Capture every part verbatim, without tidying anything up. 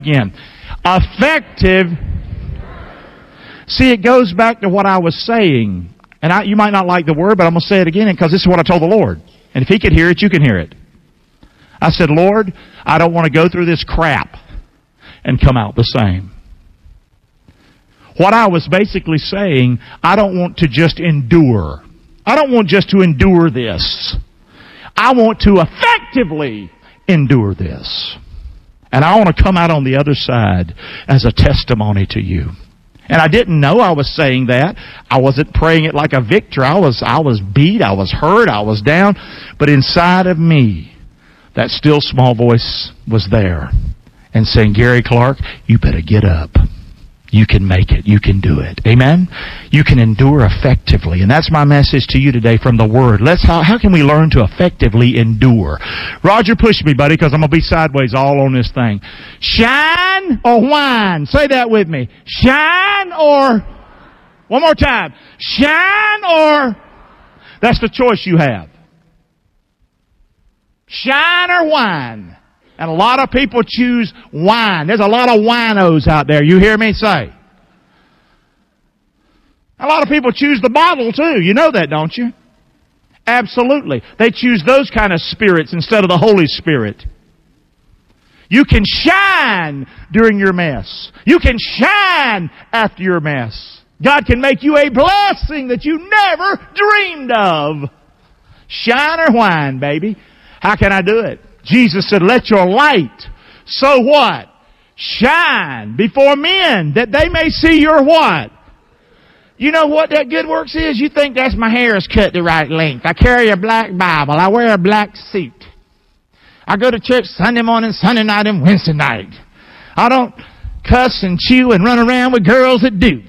again. Effective. See, it goes back to what I was saying. And I, you might not like the word, but I'm going to say it again because this is what I told the Lord. And if He could hear it, you can hear it. I said, Lord, I don't want to go through this crap and come out the same. What I was basically saying, I don't want to just endure. I don't want just to endure this. I want to effectively endure this. And I want to come out on the other side as a testimony to you. And I didn't know I was saying that. I wasn't praying it like a victor. I was, I was beat. I was hurt. I was down. But inside of me, that still small voice was there and saying, Gary Clark, you better get up. You can make it. You can do it. Amen? You can endure effectively. And that's my message to you today from the Word. Let's how, how can we learn to effectively endure? Roger, push me, buddy, because I'm going to be sideways all on this thing. Shine or whine? Say that with me. Shine or... One more time. Shine or... That's the choice you have. Shine or whine? And a lot of people choose wine. There's a lot of winos out there. You hear me say? A lot of people choose the bottle too. You know that, don't you? Absolutely. They choose those kind of spirits instead of the Holy Spirit. You can shine during your mess. You can shine after your mess. God can make you a blessing that you never dreamed of. Shine or whine, baby. How can I do it? Jesus said, let your light, so what? Shine before men, that they may see your what? You know what that good works is? You think that's my hair is cut the right length. I carry a black Bible. I wear a black suit. I go to church Sunday morning, Sunday night, and Wednesday night. I don't cuss and chew and run around with girls that do.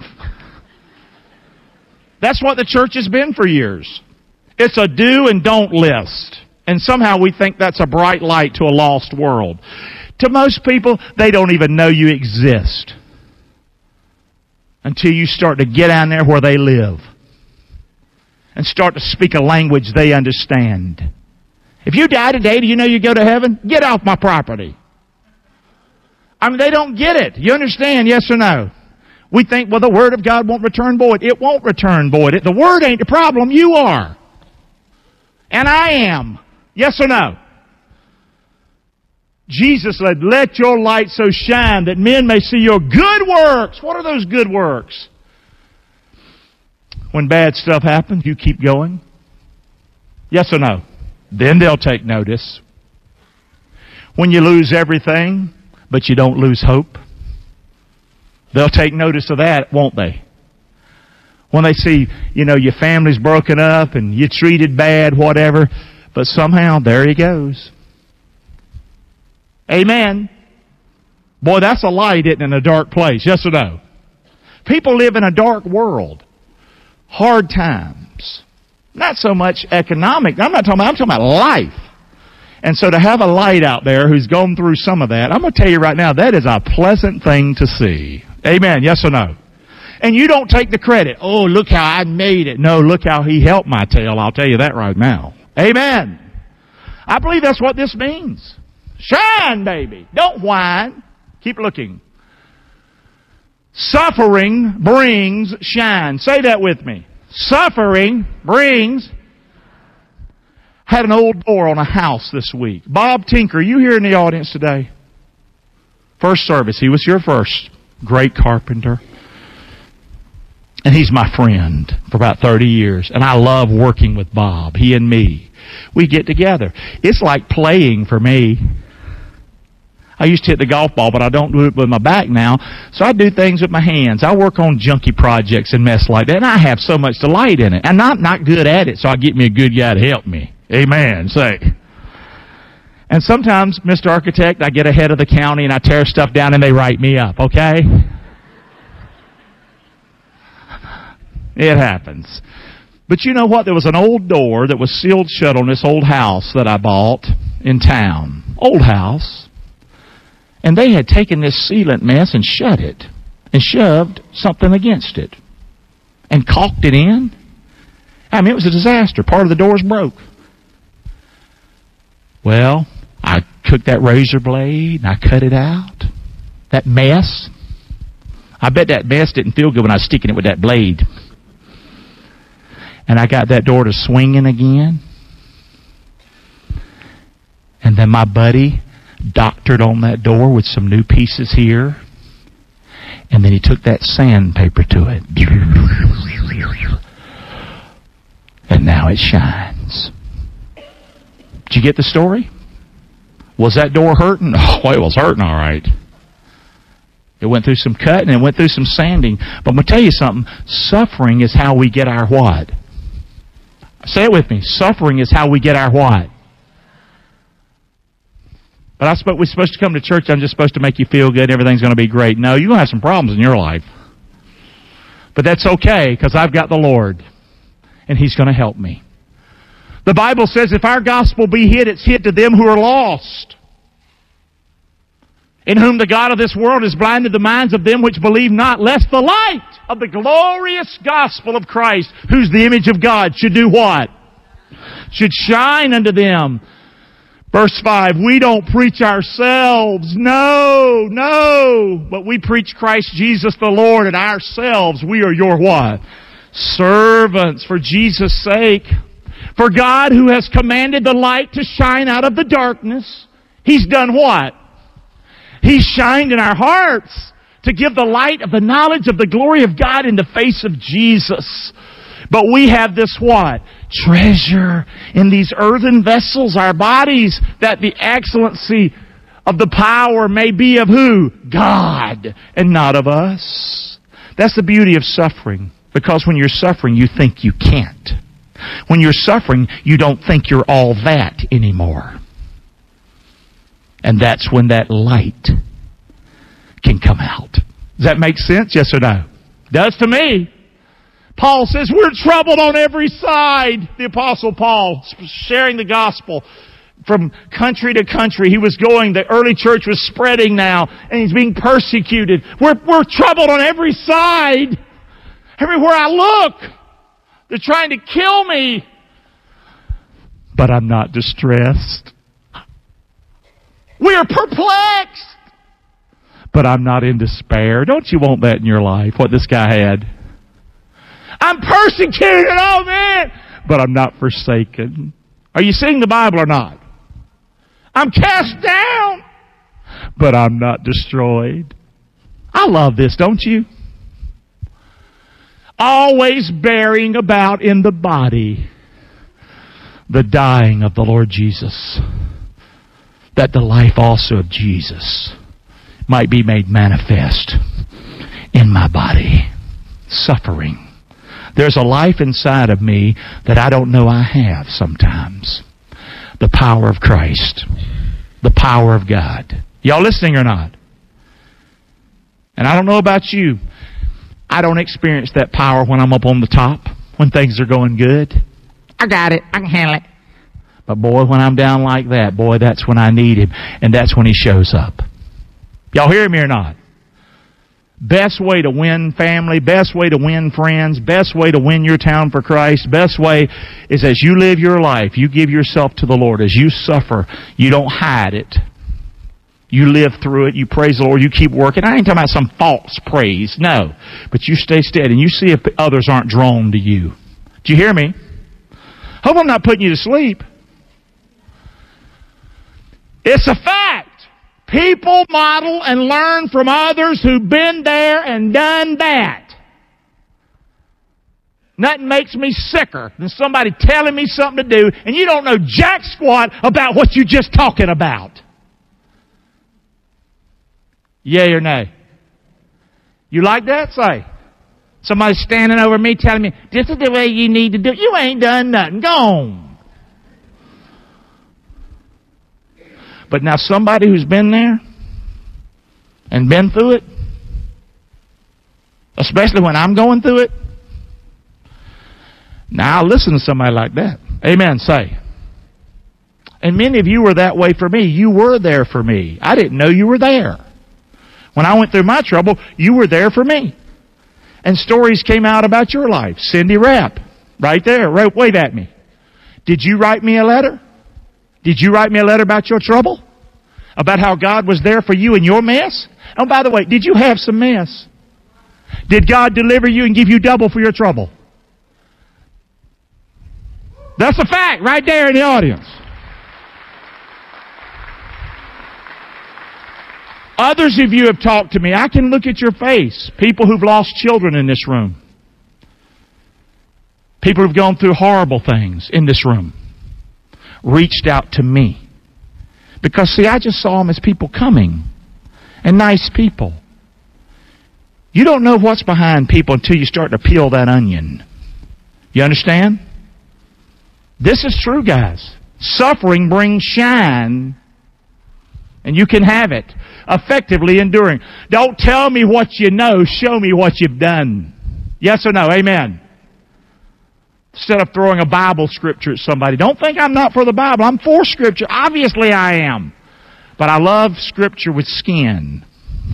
That's what the church has been for years. It's a do and don't list. And somehow we think that's a bright light to a lost world. To most people, they don't even know you exist until you start to get down there where they live and start to speak a language they understand. If you die today, do you know you go to heaven? Get off my property. I mean, they don't get it. You understand, yes or no? We think, well, the Word of God won't return void. It won't return void. The Word ain't the problem. You are. And I am. Yes or no? Jesus said, let your light so shine that men may see your good works. What are those good works? When bad stuff happens, you keep going. Yes or no? Then they'll take notice. When you lose everything, but you don't lose hope, they'll take notice of that, won't they? When they see, you know, your family's broken up and you're treated bad, whatever, but somehow, there he goes. Amen. Boy, that's a light, isn't it, in a dark place? Yes or no? People live in a dark world. Hard times. Not so much economic. I'm not talking about, I'm talking about life. And so to have a light out there who's gone through some of that, I'm going to tell you right now, that is a pleasant thing to see. Amen. Yes or no? And you don't take the credit. Oh, look how I made it. No, look how he helped my tail. I'll tell you that right now. Amen. I believe that's what this means. Shine, baby. Don't whine. Keep looking. Suffering brings shine. Say that with me. Suffering brings. Had an old door on a house this week. Bob Tinker, you here in the audience today? First service. He was here first. Great carpenter. And he's my friend for about thirty years. And I love working with Bob. He and me. We get together. It's like playing for me. I used to hit the golf ball, but I don't do it with my back now. So I do things with my hands. I work on junky projects and mess like that. And I have so much delight in it. And I'm not good at it, so I get me a good guy to help me. Amen. Say. And sometimes, Mister Architect, I get ahead of the county and I tear stuff down and they write me up. Okay? It happens. But you know what? There was an old door that was sealed shut on this old house that I bought in town. Old house. And they had taken this sealant mess and shut it. And shoved something against it. And caulked it in. I mean, it was a disaster. Part of the doors broke. Well, I took that razor blade and I cut it out. that mess. I bet that mess didn't feel good when I was sticking it with that blade. And I got that door to swinging again. And then my buddy doctored on that door with some new pieces here. And then he took that sandpaper to it. And now it shines. Did you get the story? Was that door hurting? Oh, it was hurting all right. It went through some cutting and it went through some sanding. But I'm going to tell you something. Suffering is how we get our what? Say it with me. Suffering is how we get our what? But I suppose we're supposed to come to church, I'm just supposed to make you feel good, everything's going to be great. No, you're going to have some problems in your life. But that's okay, because I've got the Lord. And He's going to help me. The Bible says if our gospel be hid, it's hid to them who are lost. In whom the God of this world has blinded the minds of them which believe not, lest the light of the glorious gospel of Christ, who's the image of God, should do what? Should shine unto them. Verse five, we don't preach ourselves. No, no. But we preach Christ Jesus the Lord, and ourselves, we are your what? Servants for Jesus' sake. For God, who has commanded the light to shine out of the darkness, He's done what? He's shined in our hearts to give the light of the knowledge of the glory of God in the face of Jesus. But we have this what? Treasure in these earthen vessels, our bodies, that the excellency of the power may be of who? God, and not of us. That's the beauty of suffering. Because when you're suffering, you think you can't. When you're suffering, you don't think you're all that anymore. And that's when that light can come out. Does that make sense? Yes or no? Does to me. Paul says, we're troubled on every side. The Apostle Paul, sharing the gospel from country to country. He was going, the early church was spreading now, and he's being persecuted. We're, we're troubled on every side. Everywhere I look, they're trying to kill me. But I'm not distressed. We are perplexed. But I'm not in despair. Don't you want that in your life, what this guy had? I'm persecuted, oh man, but I'm not forsaken. Are you seeing the Bible or not? I'm cast down, but I'm not destroyed. I love this, don't you? Always bearing about in the body the dying of the Lord Jesus, that the life also of Jesus might be made manifest in my body. Suffering. There's a life inside of me that I don't know I have sometimes. The power of Christ. The power of God. Y'all listening or not? And I don't know about you. I don't experience that power when I'm up on the top, when things are going good. I got it. I can handle it. But boy, when I'm down like that, boy, that's when I need Him. And that's when He shows up. Y'all hear me or not? Best way to win family, best way to win friends, best way to win your town for Christ, best way is as you live your life, you give yourself to the Lord. As you suffer, you don't hide it. You live through it. You praise the Lord. You keep working. I ain't talking about some false praise. No. But you stay steady and you see if others aren't drawn to you. Do you hear me? Hope I'm not putting you to sleep. It's a fact. People model and learn from others who've been there and done that. Nothing makes me sicker than somebody telling me something to do and you don't know jack squat about what you're just talking about. Yay or nay? You like that? Say. Somebody standing over me telling me, this is the way you need to do it. You ain't done nothing. Go on. But now somebody who's been there and been through it, especially when I'm going through it, now I'll listen to somebody like that. Amen, say. And many of you were that way for me. You were there for me. I didn't know you were there. When I went through my trouble, you were there for me. And stories came out about your life. Cindy Rapp, right there, right, wave at me. Did you write me a letter? Did you write me a letter about your trouble? about how God was there for you in your mess? Oh, by the way, did you have some mess? Did God deliver you and give you double for your trouble? That's a fact right there in the audience. Others of you have talked to me. I can look at your face. People who've lost children in this room. People who've gone through horrible things in this room. Reached out to me. Because, see, I just saw them as people coming. And nice people. You don't know what's behind people until you start to peel that onion. You understand? This is true, guys. Suffering brings shine. And you can have it. Effectively enduring. Don't tell me what you know. Show me what you've done. Yes or no? Amen. Instead of throwing a Bible scripture at somebody. Don't think I'm not for the Bible. I'm for Scripture. Obviously I am. But I love Scripture with skin.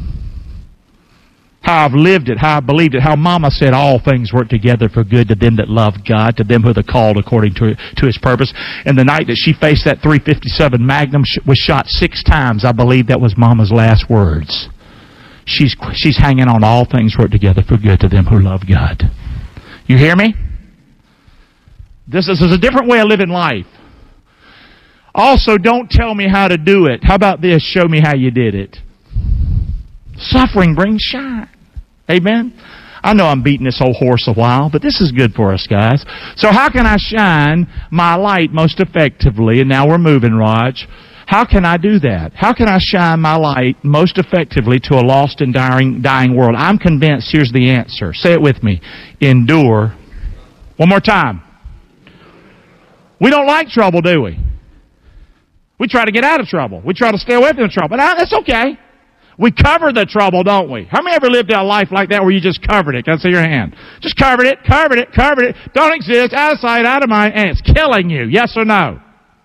How I've lived it, how I believed it, how Mama said all things work together for good to them that love God, to them who are called according to, to His purpose. And the night that she faced that three fifty-seven Magnum, was shot six times, I believe that was Mama's last words. She's, she's hanging on all things work together for good to them who love God. You hear me? This is, this is a different way of living life. Also, don't tell me how to do it. How about this? Show me how you did it. Suffering brings shine. Amen? I know I'm beating this old horse a while, but this is good for us, guys. So how can I shine my light most effectively? And now we're moving, Raj. How can I do that? How can I shine my light most effectively to a lost and dying, dying world? I'm convinced here's the answer. Say it with me. Endure. One more time. We don't like trouble, do we? We try to get out of trouble. We try to stay away from the trouble. But that's okay. We cover the trouble, don't we? How many ever lived a life like that where you just covered it? Can I see your hand? Just covered it, covered it, covered it. Don't exist, out of sight, out of mind, and it's killing you. Yes or no?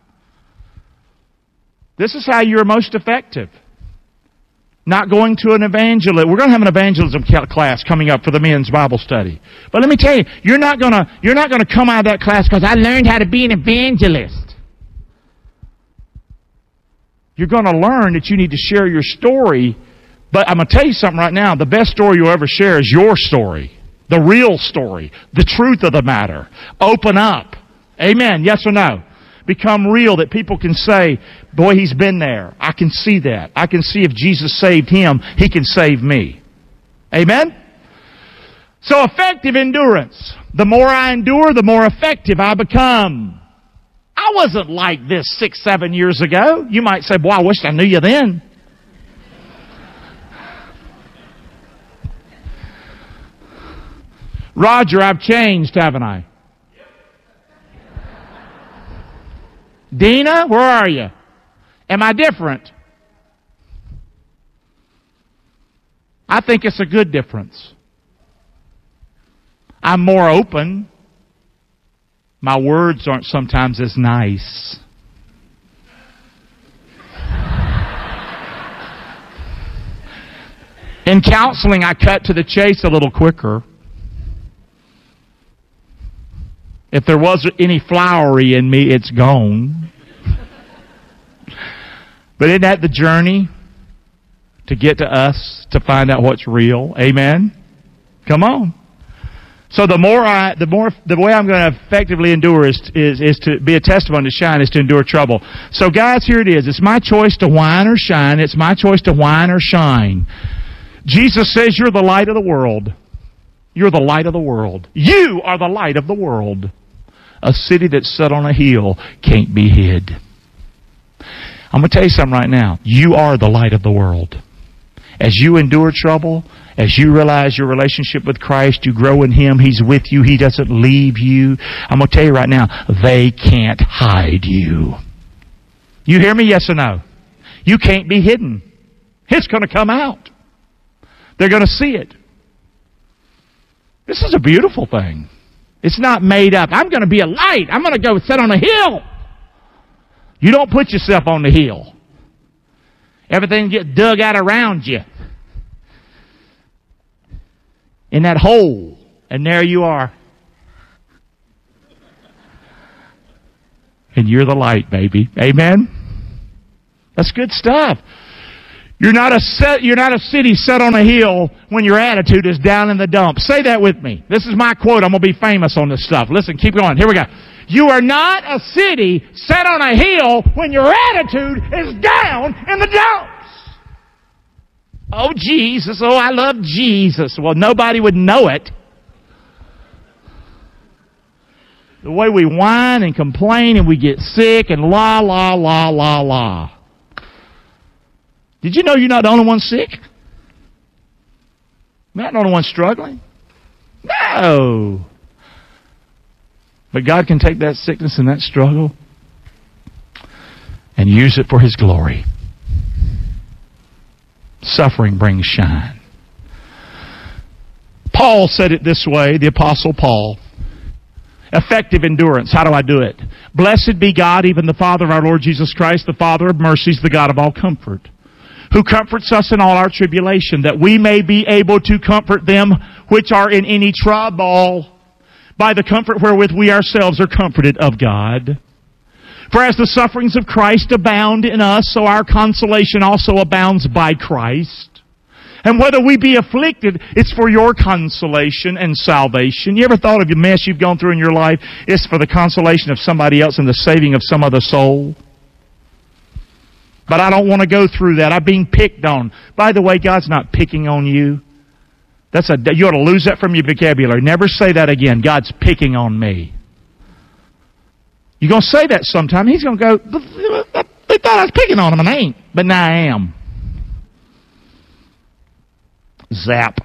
This is how you're most effective. Not going to an evangelism. We're going to have an evangelism class coming up for the men's Bible study. But let me tell you, you're not going to, you're not going to come out of that class because I learned how to be an evangelist. You're going to learn that you need to share your story. But I'm going to tell you something right now. The best story you'll ever share is your story. The real story. The truth of the matter. Open up. Amen. Yes or no? Become real that people can say, boy, he's been there. I can see that. I can see if Jesus saved him, he can save me. Amen? So effective endurance. The more I endure, the more effective I become. I wasn't like this six, seven years ago. You might say, boy, I wish I knew you then. Roger, I've changed, haven't I? Dina, where are you? Am I different? I think it's a good difference. I'm more open. My words aren't sometimes as nice. In counseling, I cut to the chase a little quicker. If there was any flowery in me, it's gone. But isn't that the journey to get to us, to find out what's real? Amen? Come on. So the more I, the more, the way I'm going to effectively endure is, is, is to be a testimony to shine, is to endure trouble. So guys, here it is. It's my choice to whine or shine. It's my choice to whine or shine. Jesus says you're the light of the world. You're the light of the world. You are the light of the world. A city that's set on a hill can't be hid. I'm going to tell you something right now. You are the light of the world. As you endure trouble, as you realize your relationship with Christ, you grow in Him, He's with you, He doesn't leave you. I'm going to tell you right now, they can't hide you. You hear me, yes or no? You can't be hidden. It's going to come out. They're going to see it. This is a beautiful thing. It's not made up. I'm going to be a light. I'm going to go sit on a hill. You don't put yourself on the hill. Everything gets dug out around you. In that hole. And there you are. And you're the light, baby. Amen? That's good stuff. You're not a set, you're not a city set on a hill when your attitude is down in the dumps. Say that with me. This is my quote. I'm going to be famous on this stuff. Listen, keep going. Here we go. You are not a city set on a hill when your attitude is down in the dumps. Oh, Jesus. Oh, I love Jesus. Well, nobody would know it. The way we whine and complain and we get sick and la, la, la, la, la. Did you know you're not the only one sick? You're not the only one struggling? No. But God can take that sickness and that struggle and use it for His glory. Suffering brings shine. Paul said it this way, the Apostle Paul. Effective endurance. How do I do it? Blessed be God, even the Father of our Lord Jesus Christ, the Father of mercies, the God of all comfort, who comforts us in all our tribulation, that we may be able to comfort them which are in any trouble by the comfort wherewith we ourselves are comforted of God. For as the sufferings of Christ abound in us, so our consolation also abounds by Christ. And whether we be afflicted, it's for your consolation and salvation. You ever thought of the mess you've gone through in your life? It's for the consolation of somebody else and the saving of some other soul. But I don't want to go through that. I'm being picked on. By the way, God's not picking on you. That's a, you ought to lose that from your vocabulary. Never say that again. God's picking on me. You're going to say that sometime. He's going to go, they thought I was picking on him, and I ain't. But now I am. Zap.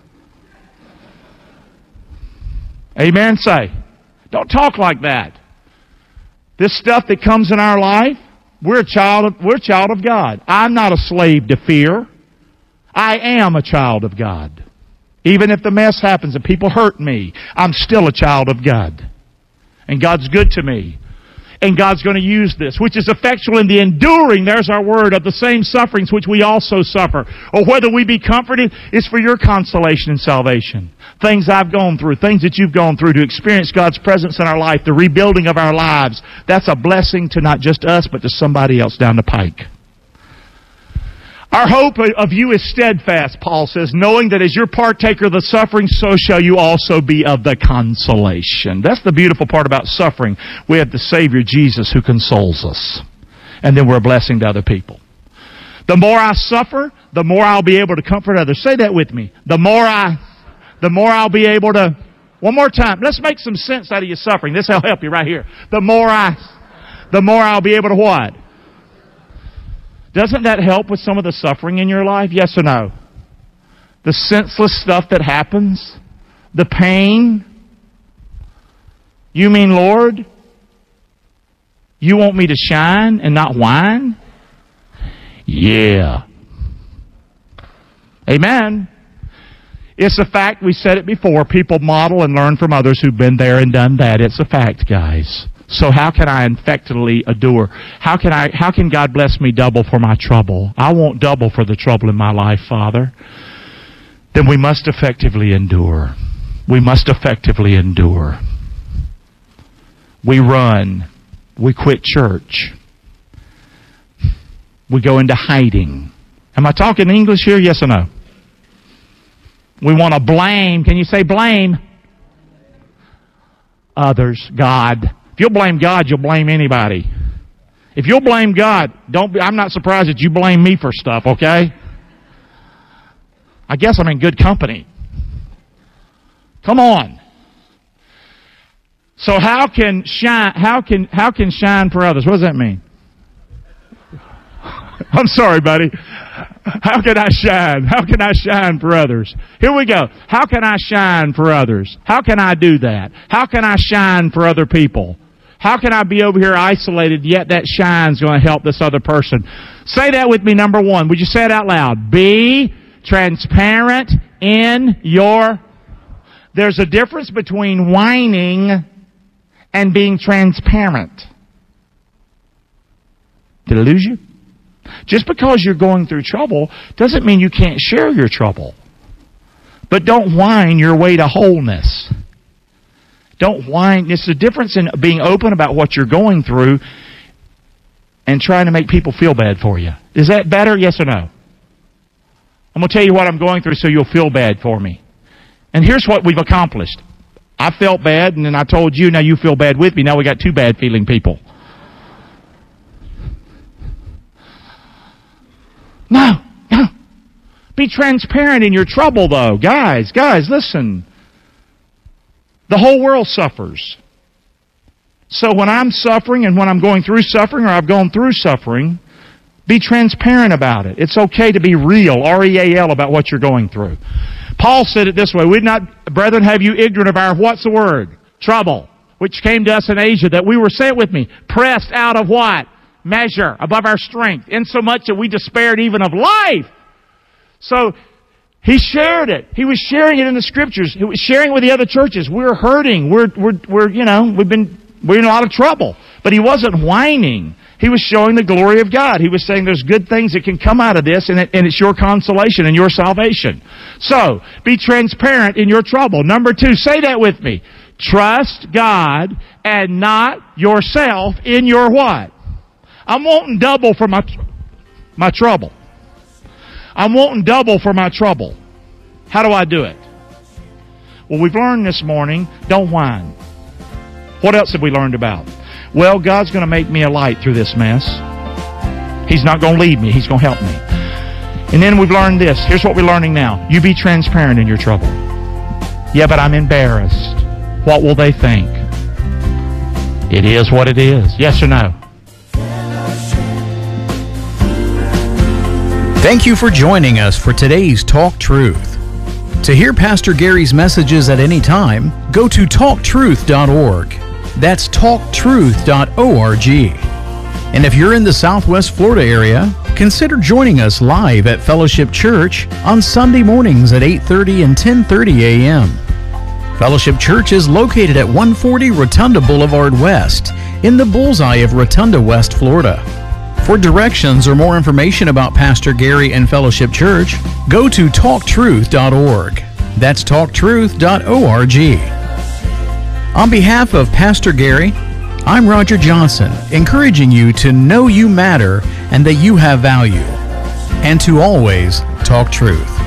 Amen? Say. Don't talk like that. This stuff that comes in our life, we're a child of, we're a child of God. I'm not a slave to fear. I am a child of God. Even if the mess happens and people hurt me, I'm still a child of God. And God's good to me. And God's going to use this, which is effectual in the enduring, there's our word, of the same sufferings which we also suffer. Or whether we be comforted is for your consolation and salvation. Things I've gone through, things that you've gone through, to experience God's presence in our life, the rebuilding of our lives, that's a blessing to not just us, but to somebody else down the pike. Our hope of you is steadfast, Paul says, knowing that as you're partaker of the suffering, so shall you also be of the consolation. That's the beautiful part about suffering. We have the Savior, Jesus, who consoles us. And then we're a blessing to other people. The more I suffer, the more I'll be able to comfort others. Say that with me. The more I, the more I'll be able to, one more time, let's make some sense out of your suffering. This will help you right here. The more I, the more I'll be able to what? Doesn't that help with some of the suffering in your life? Yes or no? The senseless stuff that happens? The pain? You mean, Lord, you want me to shine and not whine? Yeah. Amen. It's a fact. We said it before. People model and learn from others who've been there and done that. It's a fact, guys. So how can I effectively endure? How can I, how can God bless me double for my trouble? I want double for the trouble in my life, Father. Then we must effectively endure. We must effectively endure. We run. We quit church. We go into hiding. Am I talking English here? Yes or no? We want to blame. Can you say blame? Others. God. If you'll blame God, you'll blame anybody. If you'll blame God, don't be, I'm not surprised that you blame me for stuff, okay? I guess I'm in good company. Come on. So how can shine how can how can shine for others? What does that mean? I'm sorry, buddy. How can I shine? How can I shine for others? Here we go. How can I shine for others? How can I do that? How can I shine for other people? How can I be over here isolated, yet that shine's going to help this other person? Say that with me, number one. Would you say it out loud? Be transparent in your... There's a difference between whining and being transparent. Did I lose you? Just because you're going through trouble doesn't mean you can't share your trouble. But don't whine your way to wholeness. Don't whine. It's the difference in being open about what you're going through and trying to make people feel bad for you. Is that better? Yes or no? I'm going to tell you what I'm going through so you'll feel bad for me. And here's what we've accomplished. I felt bad, and then I told you, now you feel bad with me. Now we got two bad-feeling people. No, no. Be transparent in your trouble, though. Guys, guys, listen. The whole world suffers. So when I'm suffering and when I'm going through suffering or I've gone through suffering, be transparent about it. It's okay to be real, R E A L, about what you're going through. Paul said it this way, we'd not, brethren, have you ignorant of our, what's the word? Trouble, which came to us in Asia, that we were, say it with me, pressed out of what? Measure, above our strength, insomuch that we despaired even of life. So, he shared it. He was sharing it in the Scriptures. He was sharing it with the other churches. We're hurting. We're, we're, we're, you know, we've been, we're in a lot of trouble. But he wasn't whining. He was showing the glory of God. He was saying there's good things that can come out of this, and, it, and it's your consolation and your salvation. So, be transparent in your trouble. Number two, say that with me. Trust God and not yourself in your what? I'm wanting double for my, my trouble. I'm wanting double for my trouble. How do I do it? Well, we've learned this morning, don't whine. What else have we learned about? Well, God's going to make me a light through this mess. He's not going to leave me. He's going to help me. And then we've learned this. Here's what we're learning now. You be transparent in your trouble. Yeah, but I'm embarrassed. What will they think? It is what it is. Yes or no? Thank you for joining us for today's Talk Truth. To hear Pastor Gary's messages at any time, go to talk truth dot org. That's talk truth dot org. And if you're in the Southwest Florida area, consider joining us live at Fellowship Church on Sunday mornings at eight thirty and ten thirty a.m. Fellowship Church is located at one forty Rotunda Boulevard West in the bullseye of Rotunda, West Florida. For directions or more information about Pastor Gary and Fellowship Church, go to talk truth dot org. That's talk truth dot org. On behalf of Pastor Gary, I'm Roger Johnson, encouraging you to know you matter and that you have value, and to always talk truth.